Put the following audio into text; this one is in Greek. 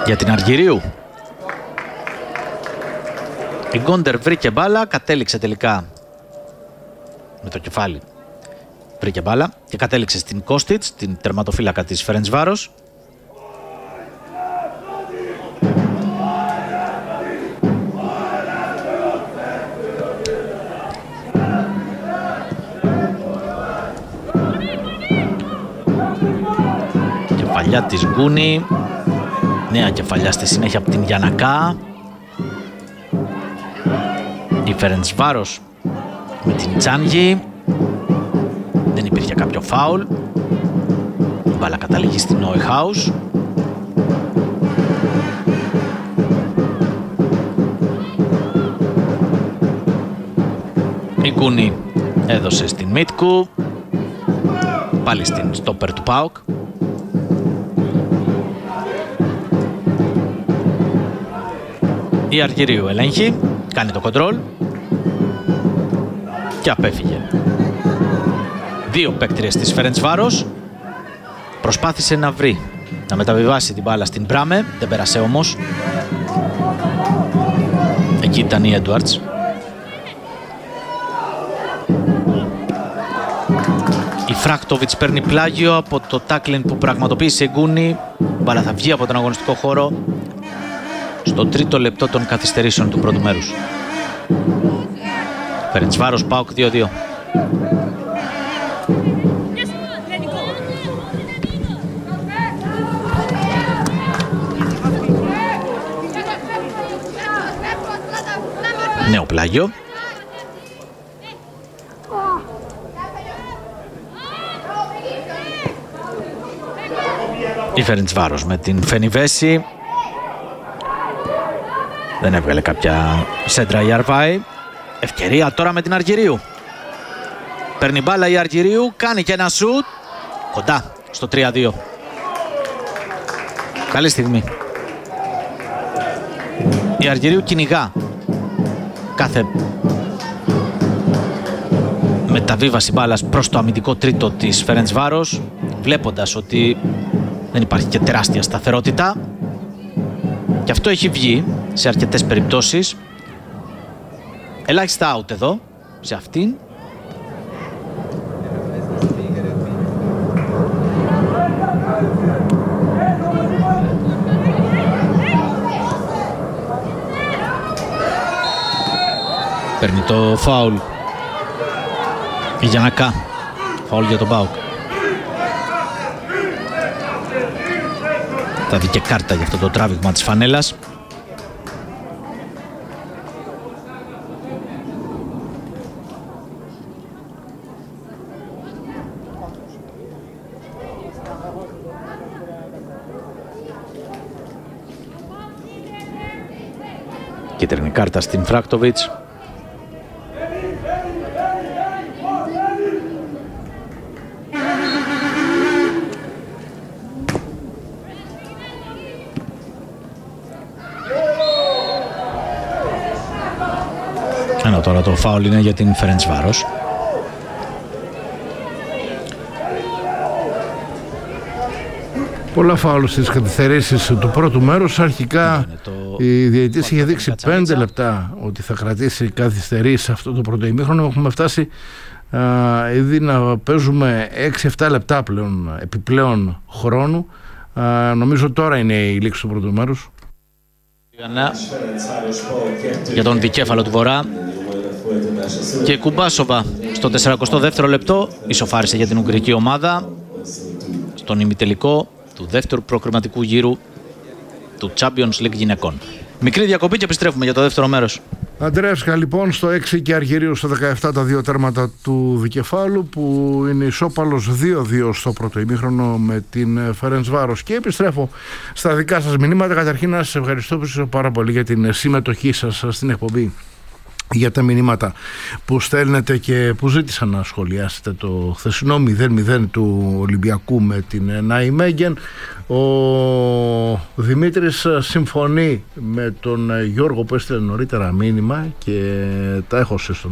Για την Αργυρίου. Η Γκόντερ βρήκε μπάλα, κατέληξε τελικά με το κεφάλι. Βρήκε μπάλα και κατέληξε στην Κόστιτς, την τερματοφύλακα της Φερεντσβάρος. Κεφαλιά της Γκούνη. Νέα κεφαλιά στη συνέχεια από την Γιανακά. Η Φερεντσβάρος με την Τσάνγι. Δεν υπήρχε κάποιο φάουλ. Η μπάλα καταλήγει στην Νόιχαους. Η Γκούνη έδωσε στην Μίτκου. Πάλι στην στόπερ του ΠΑΟΚ. Η Αργυρίου ελέγχει, κάνει το κοντρόλ και απέφυγε. Δύο παίκτριες της Φερεντσβάρος. Προσπάθησε να βρει, να μεταβιβάσει την μπάλα στην Μπράμε, δεν πέρασε όμως. Εκεί ήταν η Έντουαρτς. Η Φράκτοβιτς παίρνει πλάγιο από το τάκλιν που πραγματοποίησε η Γκούνη. Μπάλα θα βγει από τον αγωνιστικό χώρο στο τρίτο λεπτό των καθυστερήσεων του πρώτου μέρους. Φερεντσβάρος ΠΑΟΚ 2-2. Νέο πλάγιο. Η Φερεντσβάρος με την Φενιβέση. Δεν έβγαλε κάποια σέντρα η Αρβάη. Ευκαιρία τώρα με την Αργυρίου. Παίρνει μπάλα η Αργυρίου, κάνει και ένα σουτ. Κοντά στο 3-2. Καλή στιγμή. Η Αργυρίου κυνηγά κάθε μεταβίβαση μπάλας προς το αμυντικό τρίτο της Φερεντσβάρος, βλέποντας ότι δεν υπάρχει και τεράστια σταθερότητα. Και αυτό έχει βγει σε αρκετές περιπτώσεις. Ελάχιστα out εδώ, σε αυτήν. Παίρνει το φάουλ η Γιανακά. Φάουλ για τον ΠΑΟΚ. Θα δει και κάρτα για αυτό το τράβηγμα της φανέλας. Κίτρινη κάρτα στην Φράκτοβιτς. Ενώ τώρα το φάουλ είναι για την Φερεντσβάρος. Πολλά φάουλ στις καθυστερήσεις του πρώτου μέρους. Αρχικά η διαιτητής είχε δείξει 5 λεπτά ότι θα κρατήσει καθυστερήσεις αυτό το πρώτο ημίχρονο. Έχουμε φτάσει ήδη να παίζουμε 6-7 λεπτά πλέον, επιπλέον χρόνου. Νομίζω τώρα είναι η λήξη του πρώτου μέρους. Για τον δικέφαλο του Βορρά. Και η Κουμπάσοβα στο 42ο λεπτό ισοφάρισε για την ουγγρική ομάδα στον ημιτελικό του δεύτερου προκριματικού γύρου του Champions League γυναικών. Μικρή διακοπή και επιστρέφουμε για το δεύτερο μέρος. Αντρέασκα λοιπόν στο 6 και Αργυρίου στο 17 τα δύο τέρματα του δικεφάλου, που είναι ισόπαλος 2-2 στο πρώτο ημίχρονο με την Φερεντσβάρος. Και επιστρέφω στα δικά σας μηνύματα. Καταρχήν να σας ευχαριστώ πάρα πολύ για την συμμετοχή σας στην εκπομπή, για τα μηνύματα που στέλνετε και που ζήτησα να σχολιάσετε το χθεσινό 0-0 του Ολυμπιακού με την Νάιμεγεν. Ο Δημήτρης συμφωνεί με τον Γιώργο που έστειλε νωρίτερα μήνυμα και τα έχω στον